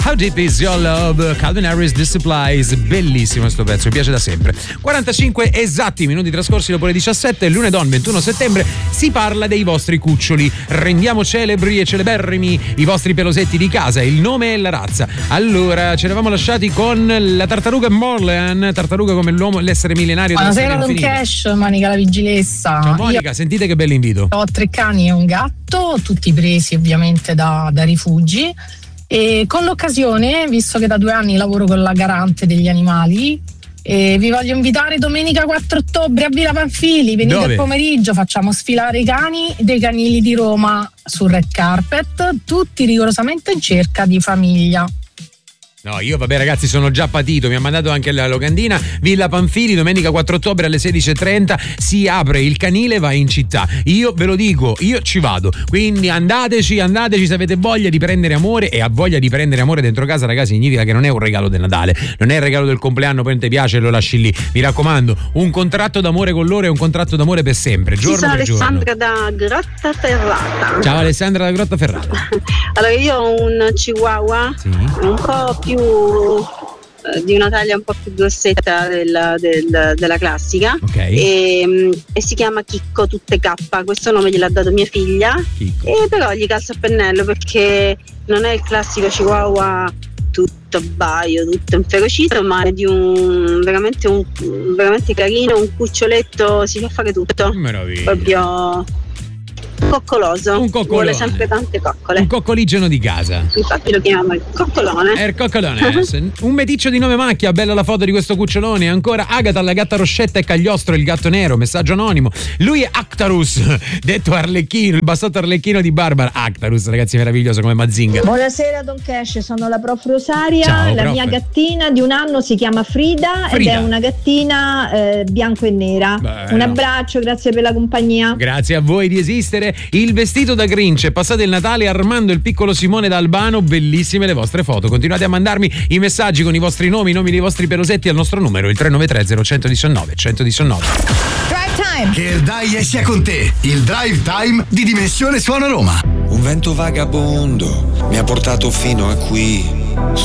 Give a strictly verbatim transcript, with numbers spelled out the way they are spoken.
How Deep Is Your Love, Calvin Harris, The Supplies, bellissimo sto pezzo, mi piace da sempre. quarantacinque esatti minuti trascorsi dopo le diciassette, lunedì ventuno settembre, si parla dei vostri cuccioli. Rendiamo celebri e celeberrimi i vostri pelosetti di casa, il nome e la razza. Allora, ci eravamo lasciati con la tartaruga Morlean, tartaruga come l'uomo, l'essere millenario. Buonasera Don Cash, Monica la vigilessa. Ciao Monica, Io sentite che bell'invito. Ho tre cani e un gatto, tutti presi ovviamente da, da rifugi. E con l'occasione, visto che da due anni lavoro con la Garante degli animali, eh, vi voglio invitare domenica quattro ottobre a Villa Panfili. Venite Dove? al pomeriggio, facciamo sfilare i cani dei canili di Roma sul red carpet, tutti rigorosamente in cerca di famiglia. No, io vabbè ragazzi sono già patito, mi ha mandato anche la locandina. Villa Panfili, domenica quattro ottobre alle sedici e trenta si apre il canile, va in città. Io ve lo dico, io ci vado, quindi andateci, andateci se avete voglia di prendere amore. E ha voglia di prendere amore dentro casa, ragazzi, significa che non è un regalo del Natale, non è il regalo del compleanno, poi non ti piace e lo lasci lì. Mi raccomando, un contratto d'amore con loro è un contratto d'amore per sempre, giorno Ci sono per giorno. Alessandra da Grottaferrata. Ciao Alessandra da Grottaferrata. Allora io ho un chihuahua, Sì. un po' più eh, di una taglia un po' più grossetta della, del- della classica. Ok. e, e si chiama Chicco tutte K, questo nome gliel'ha dato mia figlia. Chicco. E però gli calza a pennello perché non è il classico chihuahua tutto baio, tutto inferocito, ma è di un veramente un veramente carino, un cuccioletto, si fa fare tutto, Meraviglia. proprio coccoloso, Un coccolone. vuole sempre tante coccole, Un coccoligeno di casa. infatti lo chiamiamo il coccolone. Er coccolone. Un meticcio di nome Macchia, bella la foto di questo cucciolone. Ancora Agata, la gatta Roscetta e Cagliostro, il gatto nero, messaggio anonimo. Lui è Actarus, detto Arlecchino, il bassotto Arlecchino di Barbara. Actarus, ragazzi, meraviglioso come Mazinga. Buonasera Don Cash, sono la prof Rosaria. Ciao, la prof. mia gattina di un anno si chiama Frida, Frida. ed è una gattina eh, bianco e nera. Bello. Un abbraccio, grazie per la compagnia. Grazie a voi di esistere. Il vestito da Grinch, passate il Natale armando il piccolo Simone da Albano, bellissime le vostre foto. Continuate a mandarmi i messaggi con i vostri nomi, i nomi dei vostri pelosetti al nostro numero, il tre nove tre zero uno uno nove uno uno nove. Drive Time. Che il Dai sia con te, il Drive Time di Dimensione Suona Roma. Un vento vagabondo mi ha portato fino a qui.